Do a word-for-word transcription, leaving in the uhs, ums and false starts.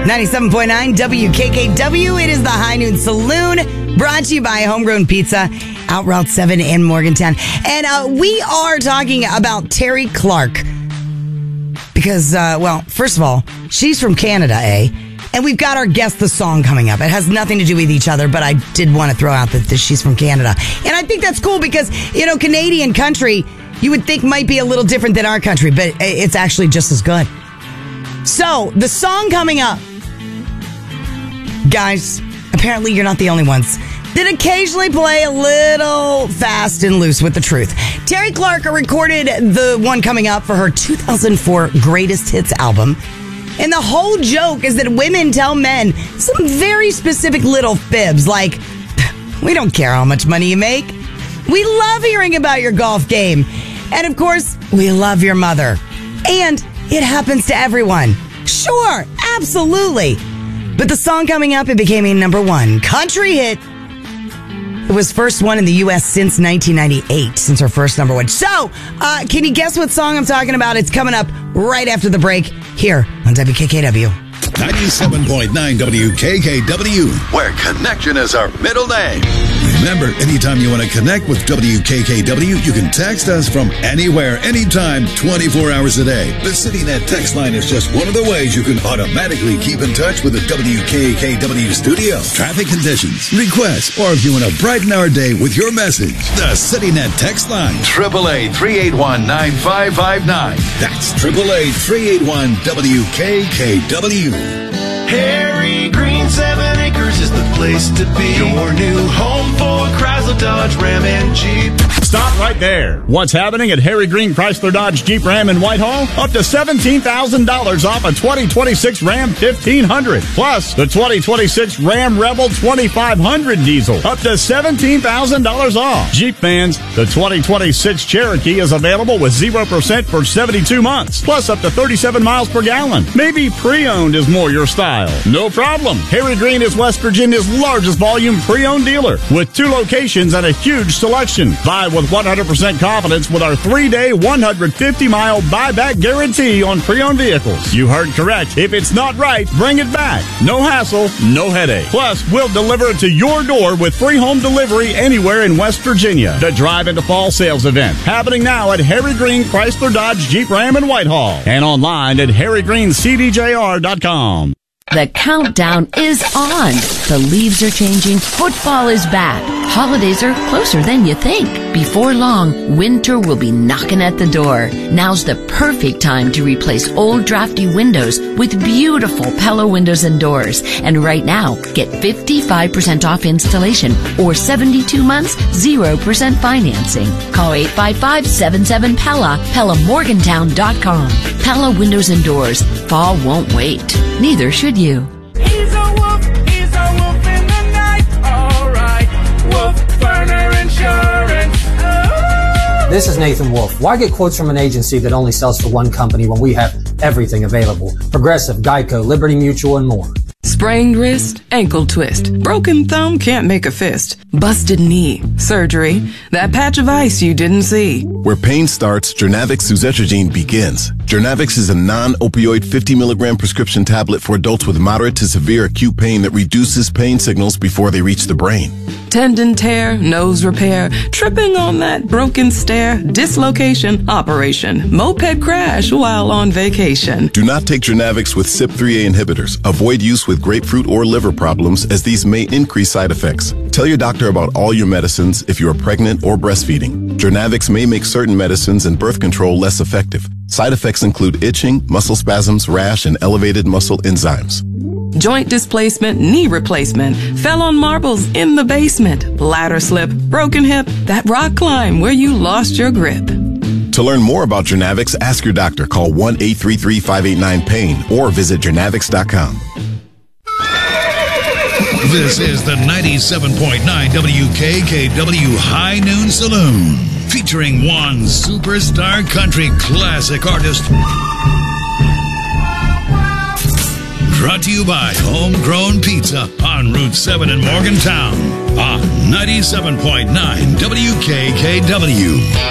ninety-seven point nine W K K W. It is the High Noon Saloon, brought to you by Homegrown Pizza, out Route seven in Morgantown. And uh, we are talking about Terri Clark. Because, uh, well, first of all, she's from Canada, eh? And we've got our Guess the Song coming up. It has nothing to do with each other, but I did want to throw out that, that she's from Canada. And I think that's cool because, you know, Canadian country, you would think might be a little different than our country, but it's actually just as good. So, the song coming up, guys, apparently you're not the only ones that occasionally play a little fast and loose with the truth. Terri Clark recorded the one coming up for her two thousand four Greatest Hits album. And the whole joke is that women tell men some very specific little fibs, like, we don't care how much money you make. We love hearing about your golf game. And of course, we love your mother. And it happens to everyone. Sure, absolutely. But the song coming up, it became a number one country hit. It was first one in the U S since nineteen ninety-eight, since her first number one. So, uh, can you guess what song I'm talking about? It's coming up right after the break here on W K K W. ninety-seven point nine W K K W, where connection is our middle name. Remember, anytime you want to connect with W K K W, you can text us from anywhere, anytime, twenty-four hours a day. The CityNet text line is just one of the ways you can automatically keep in touch with the W K K W studio. Traffic conditions, requests, or if you want to brighten our day with your message, the CityNet text line, eight eight eight, three eight one, nine five five nine. That's eight eight eight, three eight one, W K K W. Harry Green, seven acres is the place to be. Your new home for Chrysler, Dodge, Ram, and Jeep. Stop right there. What's happening at Harry Green Chrysler Dodge Jeep Ram in Whitehall? Up to seventeen thousand dollars off a twenty twenty-six Ram fifteen hundred. Plus, the twenty twenty-six Ram Rebel twenty-five hundred diesel. Up to seventeen thousand dollars off. Jeep fans, the twenty twenty-six Cherokee is available with zero percent for seventy-two months. Plus, up to thirty-seven miles per gallon. Maybe pre-owned is more your style. No problem. Harry Green is West Virginia's largest volume pre-owned dealer with two locations and a huge selection. Buy with one hundred percent confidence with our three-day, one hundred fifty mile buyback guarantee on pre-owned vehicles. You heard correct. If it's not right, bring it back. No hassle, no headache. Plus, we'll deliver it to your door with free home delivery anywhere in West Virginia. The Drive into Fall sales event happening now at Harry Green Chrysler Dodge Jeep Ram in Whitehall and online at harry green c d j r dot com. The countdown is on. The leaves are changing. Football is back. Holidays are closer than you think. Before long, winter will be knocking at the door. Now's the perfect time to replace old drafty windows with beautiful Pella windows and doors. And right now, get fifty-five percent off installation or seventy-two months, zero percent financing. Call eight five five, seven seven, P E L L A, Pella Morgantown dot com. Pella Windows and Doors. Fall won't wait. Neither should you. He's a wolf, he's a wolf in the night. All right, Wolf Burner Insurance. Oh. This is Nathan Wolf. Why get quotes from an agency that only sells for one company when we have everything available? Progressive, Geico, Liberty Mutual, and more. Sprained wrist, ankle twist, broken thumb can't make a fist, busted knee, surgery, that patch of ice you didn't see. Where pain starts, Jernavix suzetrigine begins. Jernavix is a non-opioid fifty milligram prescription tablet for adults with moderate to severe acute pain that reduces pain signals before they reach the brain. Tendon tear, nose repair, tripping on that broken stair, dislocation, operation, moped crash while on vacation. Do not take Jernavix with C Y P three A inhibitors. Avoid use with grapefruit or liver problems as these may increase side effects. Tell your doctor about all your medicines if you are pregnant or breastfeeding. Jernavix may make certain medicines and birth control less effective. Side effects include itching, muscle spasms, rash, and elevated muscle enzymes. Joint displacement, knee replacement, fell on marbles in the basement, ladder slip, broken hip, that rock climb where you lost your grip. To learn more about Jernavix, ask your doctor. Call one eight three three, five eight nine, pain or visit jernavix dot com. This is the ninety-seven point nine W K K W High Noon Saloon, featuring one superstar country classic artist. Brought to you by Homegrown Pizza on Route seven in Morgantown on ninety-seven point nine W K K W.